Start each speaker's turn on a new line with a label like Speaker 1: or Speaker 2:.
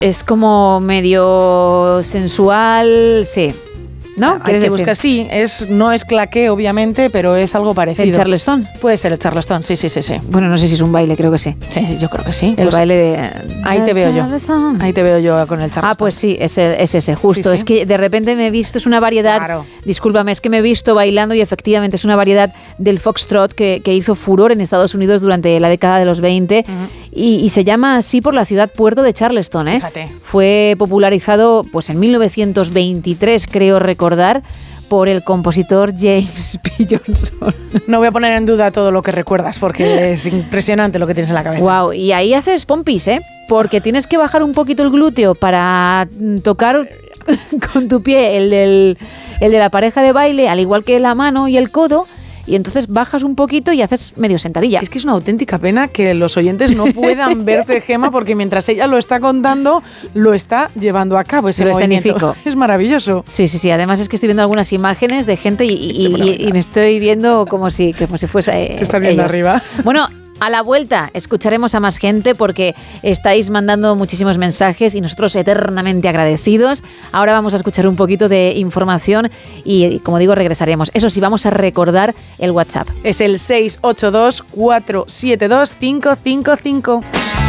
Speaker 1: Es como medio sensual, sí. ¿No?
Speaker 2: Hay que buscar, sí, no es claqué, obviamente, pero es algo parecido.
Speaker 1: ¿El charleston?
Speaker 2: Puede ser el charleston, sí.
Speaker 1: Bueno, no sé si es un baile, creo que sí.
Speaker 2: Sí, yo creo que sí.
Speaker 1: El baile de...
Speaker 2: Ahí te veo yo. Ahí te veo yo con el charleston.
Speaker 1: Ah, pues sí, es ese, justo. Sí. Es que de repente me he visto, es una variedad...
Speaker 2: Claro.
Speaker 1: Discúlpame, es que me he visto bailando y efectivamente es una variedad del foxtrot que hizo furor en Estados Unidos durante la década de los 20 y se llama así por la ciudad puerto de Charleston, ¿eh?
Speaker 2: Fíjate.
Speaker 1: Fue popularizado pues en 1923, creo recordar, por el compositor James P. Johnson.
Speaker 2: No voy a poner en duda todo lo que recuerdas porque es impresionante lo que tienes en la cabeza.
Speaker 1: Wow, y ahí haces pompis, ¿eh? Porque tienes que bajar un poquito el glúteo para tocar con tu pie el de la pareja de baile, al igual que la mano y el codo. Y entonces bajas un poquito y haces medio sentadilla.
Speaker 2: Es que es una auténtica pena que los oyentes no puedan verte, Gema, porque mientras ella lo está contando, lo está llevando a cabo ese movimiento. Es maravilloso.
Speaker 1: Sí. Además es que estoy viendo algunas imágenes de gente y me estoy viendo como si fuese
Speaker 2: Te estás viendo
Speaker 1: ellos.
Speaker 2: arriba.
Speaker 1: Bueno, a la vuelta escucharemos a más gente porque estáis mandando muchísimos mensajes y nosotros eternamente agradecidos. Ahora vamos a escuchar un poquito de información y, como digo, regresaremos. Eso sí, vamos a recordar el WhatsApp.
Speaker 2: Es el 682 472 555.